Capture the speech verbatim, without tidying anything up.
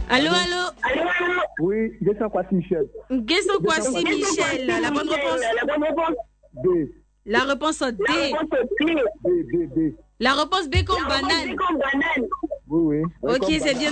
Allô, allô. Allô, allô. Oui, Gesson Kwasi Michel. Gesson Kwasi Michel. La bonne réponse. La bonne réponse. B. La réponse D. La réponse B. B, B, B. La réponse B comme banane. B comme banane. Oui, oui. Ok, c'est bien.